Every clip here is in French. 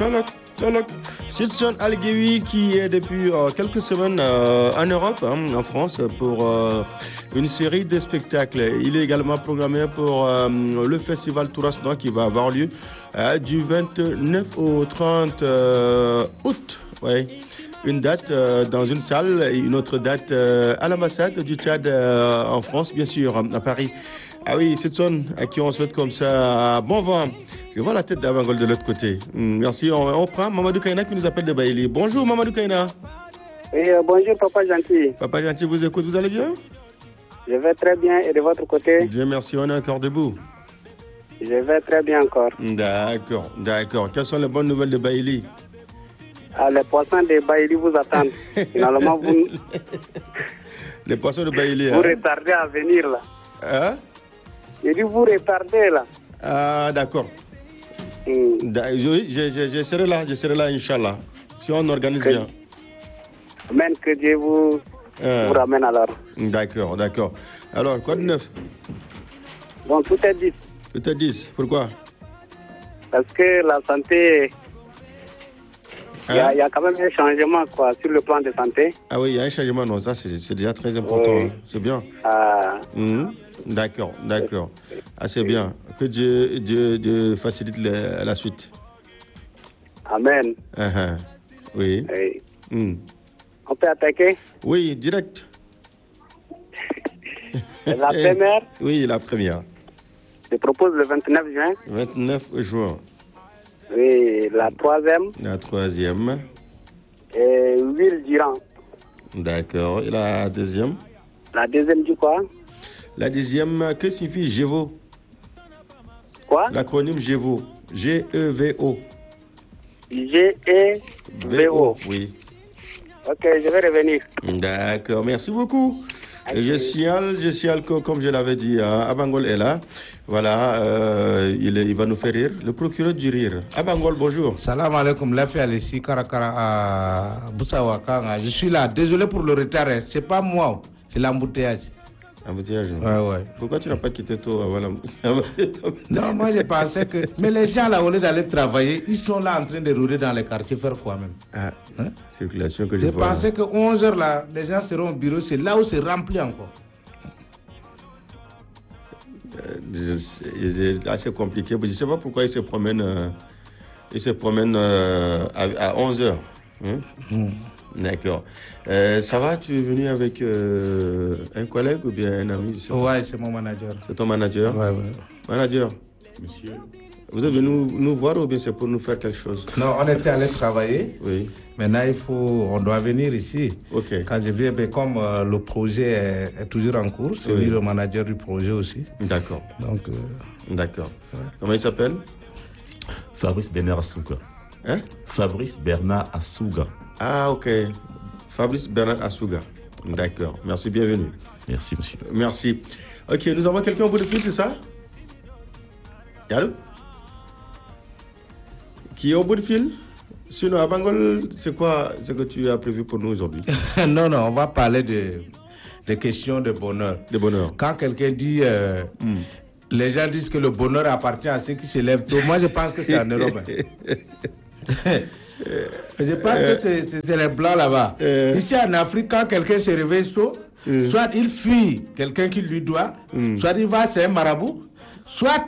Tchalak. Sidson Al-Ghawi qui est depuis quelques semaines en Europe, en France, pour une série de spectacles. Il est également programmé pour le festival Tourasno qui va avoir lieu du 29 au 30 août. Ouais. Une date dans une salle et une autre date à l'ambassade du Tchad en France, bien sûr, à Paris. Ah oui, Sidson, à qui on souhaite comme ça bon vent. Je vois la tête d'Abangol de l'autre côté. Merci, on prend Mamadou Kaina qui nous appelle de Baïli. Bonjour Mamadou Kaina. Oui, bonjour Papa Gentil. Papa Gentil vous écoute, vous allez bien? Je vais très bien et de votre côté? Dieu merci, on est encore debout. Je vais très bien encore. D'accord. Quelles sont les bonnes nouvelles de Baïli? Les poissons de Baïli vous attendent. Finalement, vous... Les poissons de Baïli. Vous retardez à venir là. Hein? Je dis vous retardez là. Ah, d'accord. Oui, je serai là, Inch'Allah. Si on organise bien. Amen, que Dieu vous ramène alors. D'accord. Alors, quoi de neuf? Bon, tout est dit. Tout est dit. Pourquoi? Parce que la santé, il y a quand même un changement quoi, sur le plan de santé. Ah oui, il y a un changement, non, ça c'est déjà très important, oui. C'est bien. D'accord. Ah, c'est bien. Que Dieu facilite la suite. Amen. Oui. On peut attaquer? Oui, direct. La première? Oui, la première. Je propose le 29 juin. 29 juin. Oui, la troisième. La troisième. Et Will Durand. D'accord. Et la deuxième? La deuxième du quoi? La deuxième, que signifie GEVO? Quoi? L'acronyme GEVO. G-E-V-O. G-E-V-O. Oui. Ok, je vais revenir. D'accord, merci beaucoup. Et je signale que, comme je l'avais dit, Abangol est là. Voilà, il va nous faire rire. Le procureur du rire. Abangol, bonjour. Salam alaikum, la Alessi Karakara à Boussawaka. Je suis là, désolé pour le retard. C'est pas moi, c'est l'embouteillage. Embouteillage? Ouais. Pourquoi tu n'as pas quitté toi avant Non, moi je pensais que... Mais les gens là, au lieu d'aller travailler, ils sont là en train de rouler dans les quartiers, faire quoi même? Circulation que je vois. Je pensais que 11h là, les gens seront au bureau, c'est là où c'est rempli encore. C'est assez compliqué. Je ne sais pas pourquoi ils se promènent à 11h. D'accord. Ça va, tu es venu avec un collègue ou bien un ami? Ouais, c'est mon manager. C'est ton manager? Ouais. Manager? Monsieur. Vous êtes venu nous voir ou bien c'est pour nous faire quelque chose? Non, on était allé travailler. Oui. Maintenant, on doit venir ici. Ok. Quand je viens, comme le projet est toujours en cours, c'est lui le manager du projet aussi. D'accord. Donc. D'accord. Ouais. Comment il s'appelle? Fabrice Bernard Assouga. Fabrice Bernard Assouga. Ah, ok. Fabrice Bernard Assouga. D'accord. Merci, bienvenue. Merci, monsieur. Merci. Ok, nous avons quelqu'un au bout de fil, c'est ça? Allô? Qui est au bout de fil? Sinon, à Bangol, c'est quoi ce que tu as prévu pour nous aujourd'hui? Non, on va parler de questions de bonheur. De bonheur. Quand quelqu'un dit... Les gens disent que le bonheur appartient à ceux qui se lèvent tôt. Moi, je pense que c'est en Europe. Je pense que c'est les blancs là-bas. Ici en Afrique, quand quelqu'un se réveille tôt, soit il fuit quelqu'un qui lui doit, soit il va chez un marabout, soit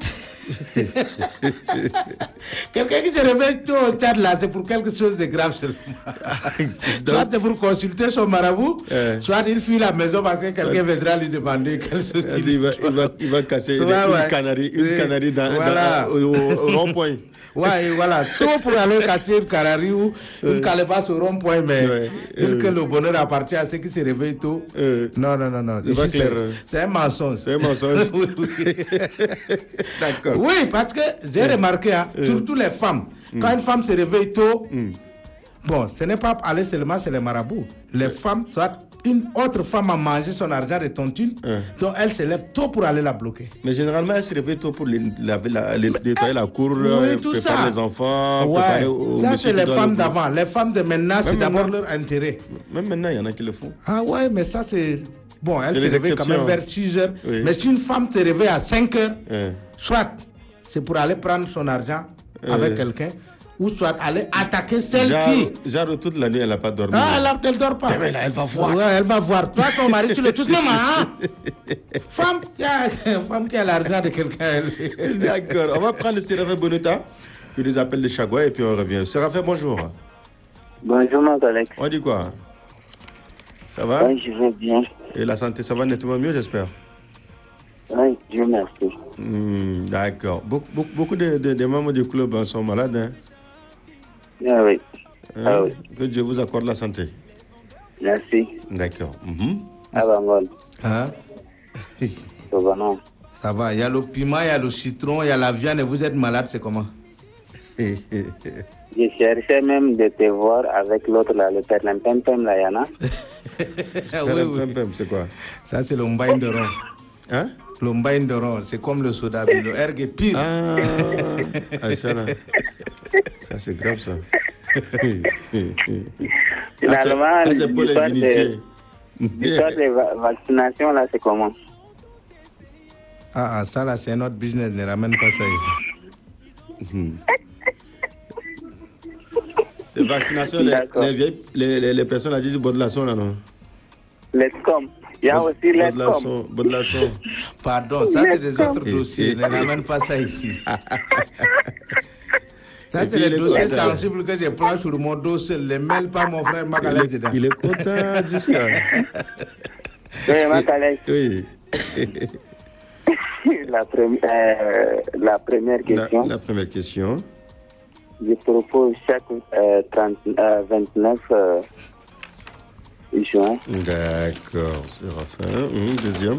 quelqu'un qui se réveille tôt au Tchad là, c'est pour quelque chose de grave seulement. Soit c'est pour consulter son marabout, soit il fuit la maison parce que quelqu'un viendra lui demander quelque chose. Il va casser une canarie au rond-point. Ouais, voilà, tout pour aller casser une canarie ou une calebasse au rond-point, mais dire que le bonheur appartient à ceux qui se réveillent tôt. Non. Ici, c'est un mensonge. C'est un mensonge. Oui. D'accord. Oui, parce que j'ai remarqué, surtout les femmes, quand une femme se réveille tôt, bon, ce n'est pas aller seulement chez les marabouts. Les femmes, soit une autre femme a mangé son argent de tontine, donc elle se lève tôt pour aller la bloquer. Mais généralement, elle se réveille tôt pour nettoyer la cour, préparer les enfants, préparer au ça, c'est les femmes d'avant. Les femmes de maintenant, c'est d'abord leur intérêt. Même maintenant, il y en a qui le font. Ah ouais, mais ça, c'est... Bon, elle se réveille quand même vers 6 heures. Oui. Mais si une femme se réveille à 5 heures, soit c'est pour aller prendre son argent avec quelqu'un, ou soit aller attaquer celle qui... Genre, toute l'année, elle n'a pas dormi. Ah, elle ne dort pas. Mais là, elle va voir. Ouais, elle va voir. Toi, ton mari, tu le touches même, hein? Femme qui a l'argent de quelqu'un. D'accord. On va prendre le Séraphin Bonota, qui nous appelle de Chagouin, et puis on revient. Séraphin, bonjour. Bonjour, mon collègue. On dit quoi? Ça va? Oui, je vais bien. Et la santé, ça va nettement mieux, j'espère? Oui, Dieu merci. D'accord. Beaucoup de membres du club sont malades, hein? Ah oui. Hein? Ah oui. Que Dieu vous accorde la santé. Merci. D'accord. Ah bah, bon. Hein? Ça va, non? Ça va. Il y a le piment, il y a le citron, il y a la viande, et vous êtes malade, c'est comment? Je cherchais même de te voir avec l'autre, là, le perlempempem, là, Yana. Oui. C'est quoi? Ça, c'est le mbaïn de rond. Hein? Le mbaïn de rond, c'est comme le soda, mais le ergue est pire. Ça, là. Ça, c'est grave, ça. Finalement, c'est pour les initiés. l'histoire de vaccination, là, c'est comment? Ça, là, c'est notre business, ne ramène pas ça ici. C'est vaccination, les personnes à disent Baudelason, là, non? Letcom. Il y a aussi Letcom. Baudelason. Pardon, ça, c'est des autres dossiers, ne ramène pas ça ici. Ça, c'est les dossiers sensibles que j'ai pris sur mon dossier. Ne mêle pas mon frère Makalek dedans. Il est content jusqu'à... Oui, Makalek. Oui. La première question. La première question. Je propose chaque 29 juin. D'accord, Séraphin. Deuxième.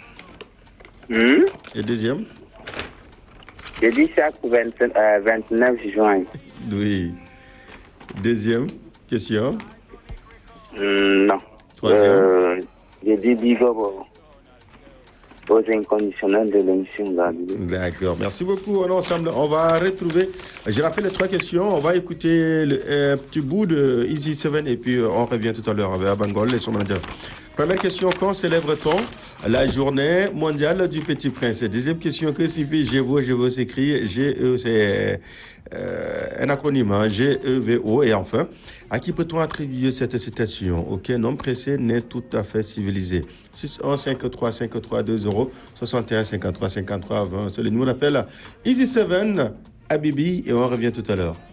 Et deuxième? Je dis chaque 29 juin. Oui. Deuxième question? Non. Troisième? Je dis Bigo aux inconditionnels de l'émission. D'accord, merci beaucoup. On est ensemble. On va retrouver, je rappelle les 3 questions. On va écouter un petit bout de Easy 7 et puis on revient tout à l'heure avec Abangol et son manager. Première question, quand célèbre-t-on la journée mondiale du Petit Prince? Deuxième question, que signifie GEVO s'écrit GE, c'est un acronyme, hein, GEVO. Et enfin, à qui peut-on attribuer cette citation? Aucun homme pressé n'est tout à fait civilisé. 615 53 20 61 53 53 20. C'est le numéro d'appel Easy 7 Habibi et on revient tout à l'heure.